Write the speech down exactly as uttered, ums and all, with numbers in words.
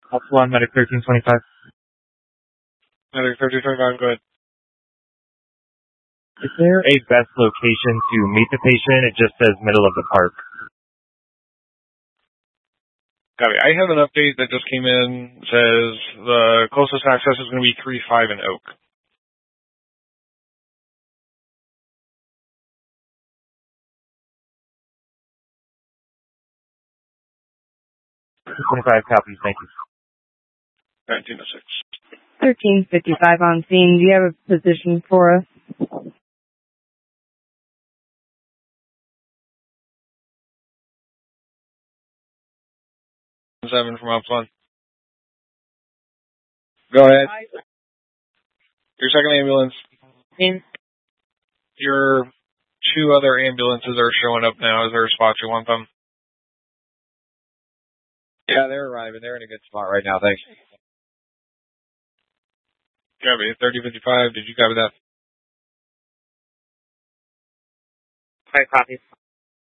Alpha one, Medic thirteen twenty-five. Medic thirteen twenty-five, go ahead. Is there a best location to meet the patient? It just says middle of the park. Copy. I have an update that just came in. Says the closest access is going to be three five in Oak. twenty-five copies, thank you. nineteen oh six. thirteen fifty-five on scene. Do you have a position for us? seven from Alpha one. Go ahead. Your second ambulance. In. Your two other ambulances are showing up now. Is there a spot you want them? Yeah, they're arriving. They're in a good spot right now, thanks. Copy. thirty fifty-five, did you copy that? Five copies.